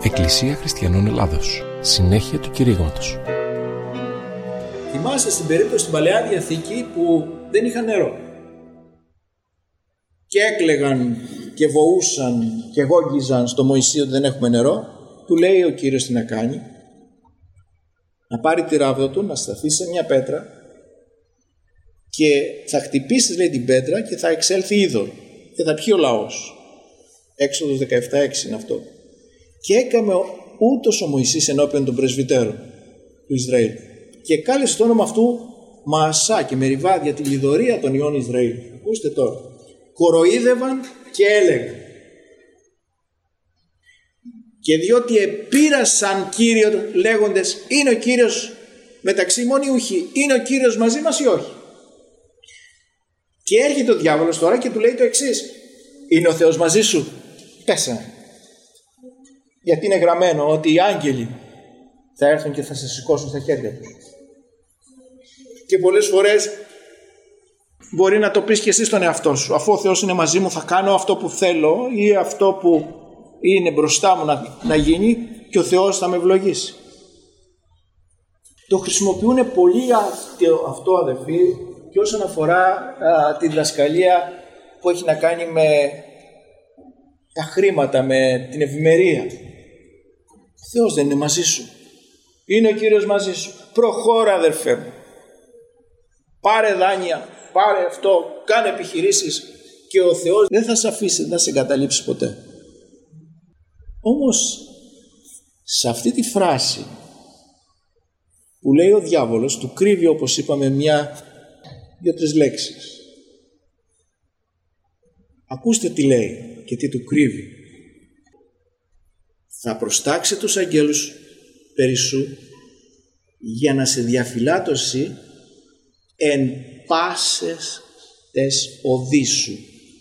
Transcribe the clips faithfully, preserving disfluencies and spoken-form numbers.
Εκκλησία Χριστιανών Ελλάδος. Συνέχεια του κηρύγματος. Θυμάστε στην περίπτωση στην Παλαιά Διαθήκη που δεν είχαν νερό και έκλαιγαν και βοούσαν και γόγγιζαν στο Μωυσή ότι δεν έχουμε νερό. Του λέει ο Κύριος τι να κάνει. Να πάρει τη ράβδο του, να σταθεί σε μια πέτρα και θα χτυπήσει, λέει, την πέτρα και θα εξέλθει είδωρ και θα πιει ο λαός. Έξοδος δεκαεπτά έξι είναι αυτό. Και έκαμε ούτως ο Μωυσής ενώπιον των πρεσβυτέρων του Ισραήλ και κάλεσε το όνομα αυτού Μαασά και Μεριβά για τη λιδωρία των ιών Ισραήλ. Ακούστε τώρα. Κοροϊδεύαν και έλεγαν, και διότι επήρασαν Κύριο λέγοντες, είναι ο Κύριος μεταξύ ημών ή ουχή, είναι ο Κύριος μαζί μας ή όχι. Και έρχεται ο διάβολος τώρα και του λέει το εξής, είναι ο Θεός μαζί σου? Πέσανε. Γιατί είναι γραμμένο ότι οι άγγελοι θα έρθουν και θα σε σηκώσουν στα χέρια τους. Και πολλές φορές μπορεί να το πεις και εσύ στον εαυτό σου, αφού ο Θεός είναι μαζί μου θα κάνω αυτό που θέλω ή αυτό που είναι μπροστά μου να, να γίνει και ο Θεός θα με ευλογήσει. Το χρησιμοποιούν πολύ αυτό, αδελφοί, και όσον αφορά α, τη διδασκαλία που έχει να κάνει με τα χρήματα, με την ευημερία. Ο Θεός δεν είναι μαζί σου? Είναι ο Κύριος μαζί σου? Προχώρα, αδερφέ μου. Πάρε δάνεια, πάρε αυτό, κάνε επιχειρήσεις και ο Θεός δεν θα σε αφήσει, δεν θα σε εγκαταλείψει ποτέ. Όμως σε αυτή τη φράση που λέει ο διάβολος του κρύβει, όπως είπαμε, μια δύο-τρεις λέξεις. Ακούστε τι λέει και τι του κρύβει. Θα προστάξει τους αγγέλους περί σου για να σε διαφυλάτωση εν πάσες τες οδείς σου.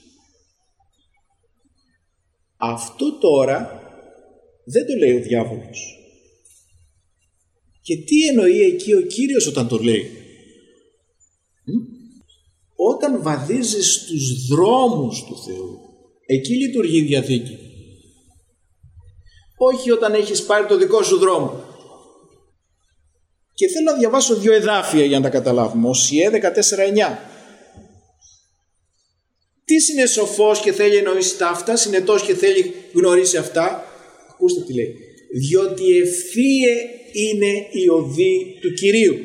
Αυτό τώρα δεν το λέει ο διάβολος. Και τι εννοεί εκεί ο Κύριος όταν το λέει? Όταν βαδίζεις στους δρόμους του Θεού, εκεί λειτουργεί η Διαθήκη. Όχι όταν έχεις πάρει το δικό σου δρόμο. Και θέλω να διαβάσω δύο εδάφια για να τα καταλάβουμε. Οσιέ δεκατέσσερα εννιά. Τι είναι σοφός και θέλει εννοήσει τα αυτά, συνετός και θέλει γνωρίσει αυτά? Ακούστε τι λέει. Διότι ευθύε είναι η οδή του Κυρίου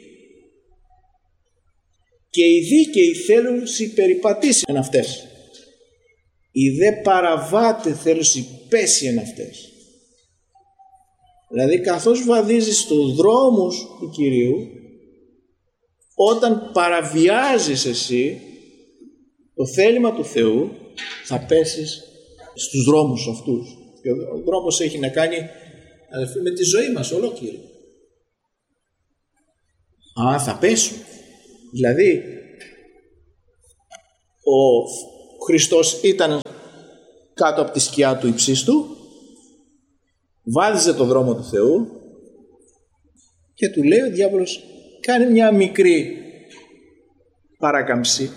και οι δίκαιοι θέλουν συμπεριπατήσει εν αυτές. Οι δε παραβάτε θέλουν συμπέσει εν αυτές. Δηλαδή καθώς βαδίζεις στους δρόμους του Κυρίου, όταν παραβιάζεις εσύ το θέλημα του Θεού, θα πέσεις στους δρόμους αυτούς. Και ο δρόμος έχει να κάνει, αδελφοί, με τη ζωή μας ολόκληρη. Α, θα πέσουν. Δηλαδή, ο Χριστός ήταν κάτω από τη σκιά του υψίστου, βάδιζε το δρόμο του Θεού και του λέει ο διάβολος, κάνει μια μικρή παράκαμψη.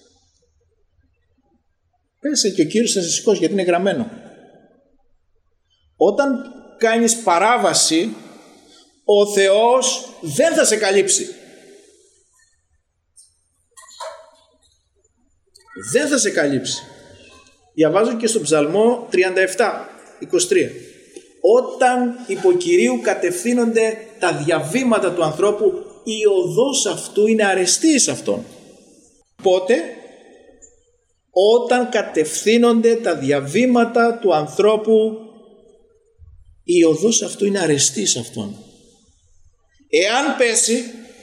Πέσε και ο Κύριος θα σε σηκώσει, γιατί είναι γραμμένο. Όταν κάνεις παράβαση, ο Θεός δεν θα σε καλύψει. Δεν θα σε καλύψει. Διαβάζω και στο Ψαλμό τριάντα επτά είκοσι τρία. Όταν υπό Κυρίου κατευθύνονται τα διαβήματα του ανθρώπου, η οδός αυτού είναι αρεστή εις αυτόν. Πότε? Όταν κατευθύνονται τα διαβήματα του ανθρώπου, η οδός αυτού είναι αρεστή εις αυτόν. Εάν πέσει,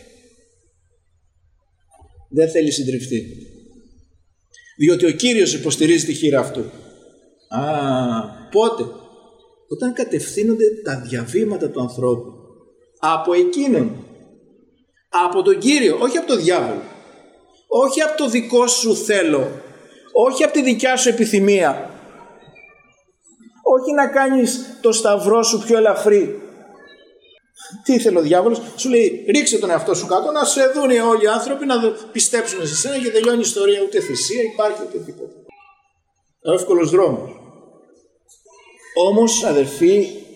δεν θέλει συντριφτεί. Διότι ο Κύριος υποστηρίζει τη χείρα αυτού. Α, πότε? Όταν κατευθύνονται τα διαβήματα του ανθρώπου από εκείνον, από τον Κύριο, όχι από τον διάβολο, όχι από το δικό σου θέλω, όχι από τη δικιά σου επιθυμία, όχι να κάνεις το σταυρό σου πιο ελαφρύ. Τι ήθελε ο διάβολος? Σου λέει ρίξε τον εαυτό σου κάτω, να σε δουν όλοι οι άνθρωποι, να πιστέψουν σε σένα και τελειώνει η ιστορία. Ούτε θυσία υπάρχει ούτε τίποτα. Εύκολος δρόμος. Όμως, αδερφοί,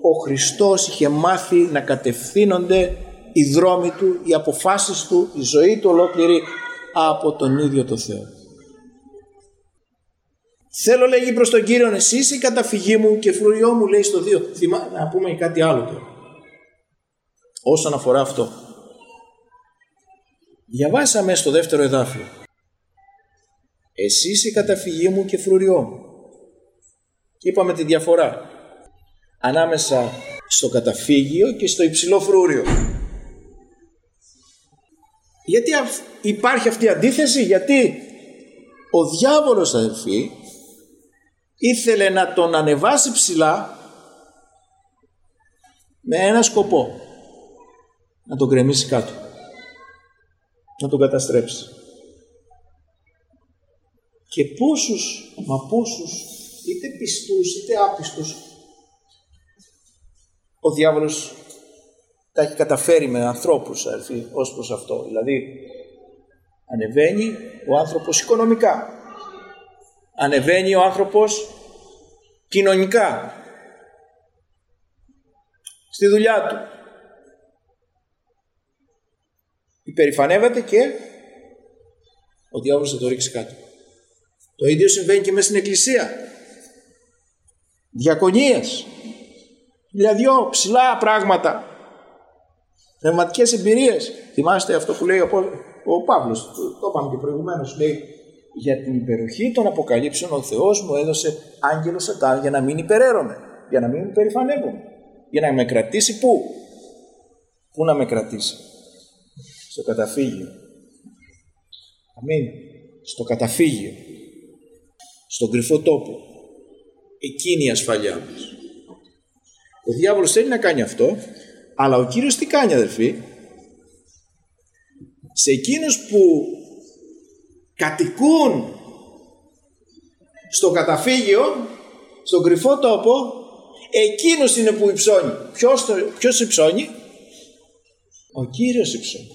ο Χριστός είχε μάθει να κατευθύνονται οι δρόμοι του, οι αποφάσεις του, η ζωή του ολόκληρη από τον ίδιο το Θεό. Θέλω, λέγει προς τον Κύριον, εσύ είσαι η καταφυγή μου και φρουριό μου, λέει στο δύο. Θυμά, να πούμε κάτι άλλο τώρα όσον αφορά αυτό. Διαβάσαμε στο δεύτερο εδάφιο, εσύ είσαι η καταφυγή μου και φρουριό μου. Και είπαμε τη διαφορά ανάμεσα στο καταφύγιο και στο υψηλό φρούριο. Γιατί υπάρχει αυτή η αντίθεση? Γιατί ο διάβολος, αδελφοί, ήθελε να τον ανεβάσει ψηλά με ένα σκοπό, να τον γκρεμίσει κάτω, να τον καταστρέψει. Και πόσους, μα πόσους, είτε πιστούς είτε άπιστους, ο διάβολος τα έχει καταφέρει με ανθρώπους, αδελφοί, ως προς αυτό. Δηλαδή ανεβαίνει ο άνθρωπος οικονομικά, ανεβαίνει ο άνθρωπος κοινωνικά, στη δουλειά του, υπερηφανεύεται και ο διάβολος θα το ρίξει κάτω. Το ίδιο συμβαίνει και μέσα στην εκκλησία. Διακονίες, δηλαδή ψηλά πράγματα, πνευματικές εμπειρίες. Θυμάστε αυτό που λέει ο, ο Παύλος, το, το είπαμε και προηγουμένως, λέει για την υπεροχή των αποκαλύψεων ο Θεός μου έδωσε άγγελο Σατάν για να μην υπεραίρομαι, για να μην υπερηφανεύομαι, για να με κρατήσει πού? Πού να με κρατήσει? Στο καταφύγιο. Αμήν. Στο καταφύγιο. Στον κρυφό τόπο. Εκείνη η ασφαλειά μας. Ο διάβολος θέλει να κάνει αυτό, αλλά ο Κύριος τι κάνει, αδελφοί? Σε εκείνους που κατοικούν στο καταφύγιο, στον κρυφό τόπο, εκείνος είναι που υψώνει. Ποιος, το, ποιος υψώνει? Ο Κύριος υψώνει.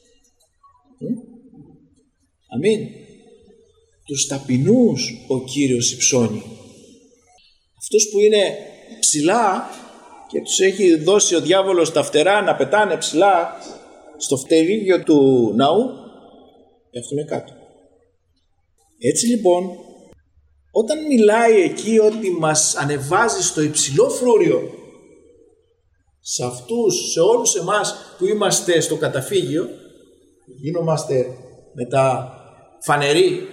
Αμήν. Τους ταπεινούς ο Κύριος υψώνει. Αυτούς που είναι ψηλά και τους έχει δώσει ο διάβολος τα φτερά να πετάνε ψηλά στο φτερίγιο του ναού, πέφτουνε κάτω. Έτσι λοιπόν, όταν μιλάει εκεί ότι μας ανεβάζει στο υψηλό φρούριο, σε αυτούς, σε όλους εμάς που είμαστε στο καταφύγιο, γίνομαστε μετά φανεροί,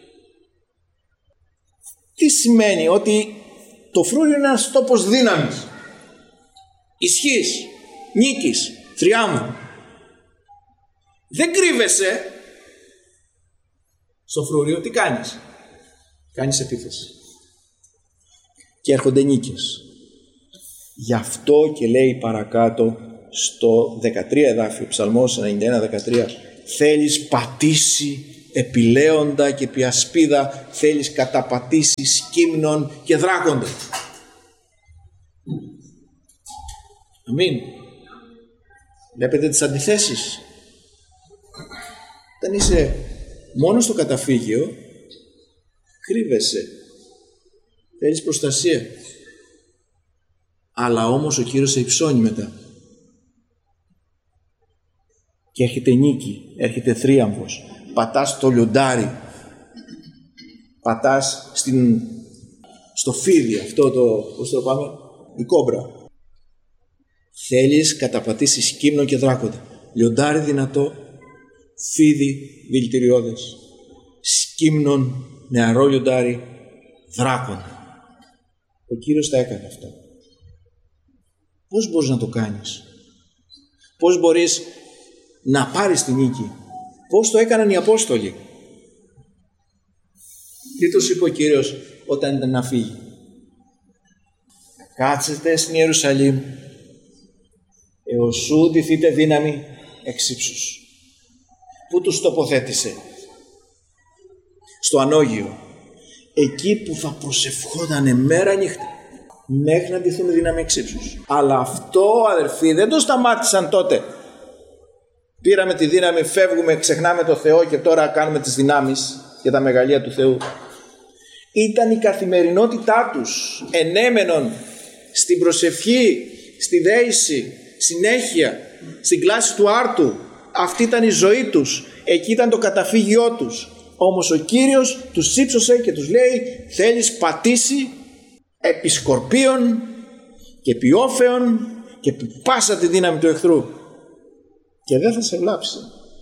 τι σημαίνει? Ότι το φρούριο είναι ένας τόπος δύναμης, ισχύς, νίκης, θριάμβου. Δεν κρύβεσαι στο φρούριο, τι κάνεις? Κάνεις επίθεση και έρχονται νίκες. Γι' αυτό και λέει παρακάτω στο δεκατρία εδάφιο, Ψαλμός ενενήντα ένα δεκατρία, θέλεις πατήσει επιλέοντα και πιασπίδα, θέλεις καταπατήσει σκύμνων και δράκοντα. Αμήν. Βλέπετε τις αντιθέσεις? Όταν είσαι μόνο στο καταφύγιο, κρύβεσαι, θέλεις προστασία, αλλά όμως ο Κύριος σε υψώνει μετά και έρχεται νίκη, έρχεται θρίαμβος. Πατάς το λιοντάρι, πατάς στην, στο φίδι αυτό το, πώς το πάμε, η κόμπρα. Θέλεις καταπατήσεις σκύμνο και δράκοντα. Λιοντάρι δυνατό, φίδι δηλητηριώδες, σκύμνον, νεαρό λιοντάρι, δράκοντα. Ο Κύριος τα έκανε αυτά. Πώς μπορείς να το κάνεις? Πώς μπορείς να πάρεις τη νίκη? Πώς το έκαναν οι Απόστολοι? Τι τους είπε ο Κύριος όταν ήταν να φύγει? Κάτσετε στην Ιερουσαλήμ έως σου ντυθείτε δύναμη εξ ύψους. Πού τους τοποθέτησε? Στο ανώγειο, εκεί που θα προσευχότανε μέρα νύχτα μέχρι να ντυθούν δύναμη εξ ύψους. Αλλά αυτό, αδερφοί, δεν το σταμάτησαν τότε. Πήραμε τη δύναμη, φεύγουμε, ξεχνάμε το Θεό και τώρα κάνουμε τις δυνάμεις και τα μεγαλεία του Θεού. Ήταν η καθημερινότητά τους, ενέμενον στην προσευχή, στη δέηση, συνέχεια, στην κλάση του άρτου. Αυτή ήταν η ζωή τους, εκεί ήταν το καταφύγιό τους. Όμως ο Κύριος τους ύψωσε και τους λέει, θέλεις πατήσει επί σκορπίων και επί όφεων και επί πάσα τη δύναμη του εχθρού και δεν θα σε βλάψει.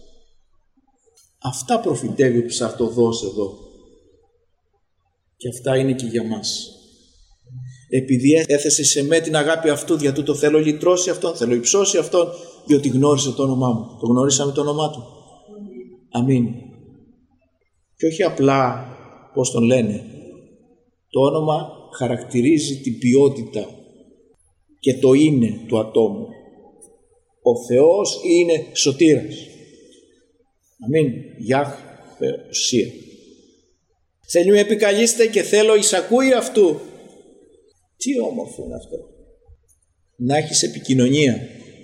Αυτά προφητεύει ο ψαρτοδός εδώ και αυτά είναι και για μας. Επειδή έθεσε σε με την αγάπη αυτού, δια τούτο θέλω λυτρώσει αυτόν, θέλω υψώσει αυτόν, διότι γνώρισε το όνομά μου. Το γνωρίσαμε το όνομά του. Αμήν. Και όχι απλά πώς τον λένε. Το όνομα χαρακτηρίζει την ποιότητα και το είναι του ατόμου. Ο Θεός είναι σωτήρας. Αμήν. Γιάχβε ουσία. Θέλει με επικαλείστε και θέλω εισακούει αυτού. Τι όμορφο είναι αυτό. Να έχεις επικοινωνία.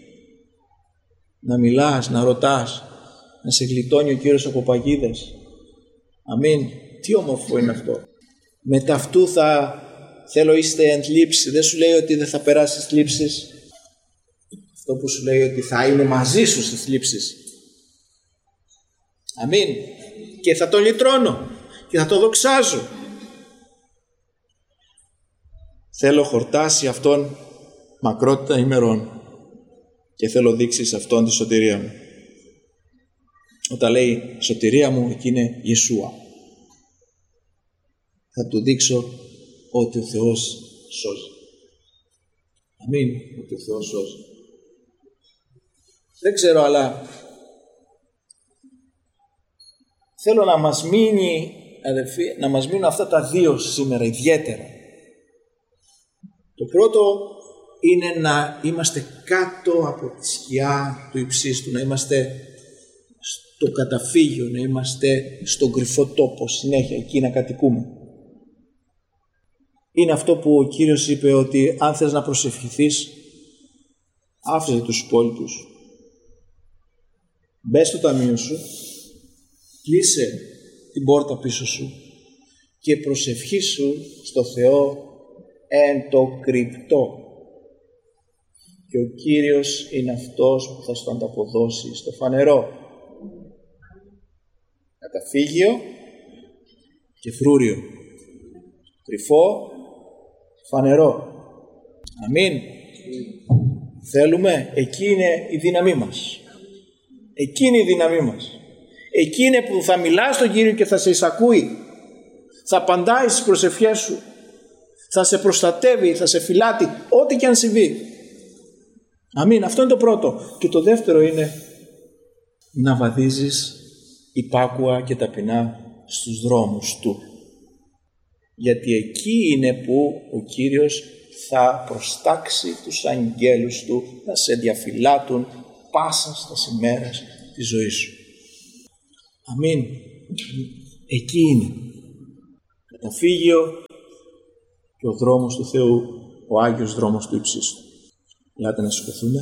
Να μιλάς, να ρωτάς. Να σε γλιτώνει ο Κύριος από παγίδες. Αμήν. Τι όμορφο είναι αυτό. Μετά αυτού θα θέλω είστε εν θλίψη. Δεν σου λέει ότι δεν θα περάσεις θλίψεις. Αυτό που σου λέει ότι θα είναι μαζί σου στις θλίψεις. Αμήν. Και θα το λυτρώνω και θα το δοξάζω. Θέλω χορτάσει αυτόν μακρότητα ημερών και θέλω δείξει σε αυτόν τη σωτηρία μου. Όταν λέει σωτηρία μου, εκεί είναι Ιησούα. Θα του δείξω ότι ο Θεός σώζει. Αμήν, ότι ο Θεός σώζει. Δεν ξέρω, αλλά θέλω να μας μείνει, αδελφοί, να μας μείνουν αυτά τα δύο σήμερα ιδιαίτερα. Το πρώτο είναι να είμαστε κάτω από τη σκιά του υψίστου, να είμαστε στο καταφύγιο, να είμαστε στον κρυφό τόπο συνέχεια, εκεί να κατοικούμε. Είναι αυτό που ο Κύριος είπε ότι αν θες να προσευχηθείς, άφησε τους υπόλοιπους. Μπες στο ταμείο σου, κλείσε την πόρτα πίσω σου και προσευχήσου στο Θεό εν το κρυπτό. Και ο Κύριος είναι αυτός που θα σου ανταποδώσει στο φανερό. Καταφύγιο και φρούριο. Κρυφό, φανερό. Αμήν. Θέλουμε, εκεί είναι η δύναμή μας. Εκεί είναι η δύναμή μας. Εκεί είναι που θα μιλάς στον Κύριο και θα σε εισακούει. Θα απαντάει στις προσευχές σου. Θα σε προστατεύει, θα σε φυλάτει, ό,τι και αν συμβεί. Αμήν. Αυτό είναι το πρώτο. Και το δεύτερο είναι να βαδίζεις υπάκουα και ταπεινά στους δρόμους Του. Γιατί εκεί είναι που ο Κύριος θα προστάξει τους αγγέλους Του να σε διαφυλάτουν πάσα στις ημέρες της ζωής σου. Αμήν. Εκεί είναι. Καταφύγιο και ο δρόμος του Θεού, ο Άγιος δρόμος του ύψιστου. Ελάτε να σηκωθούμε.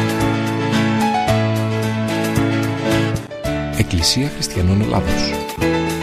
Εκκλησία Χριστιανών Ελλάδος.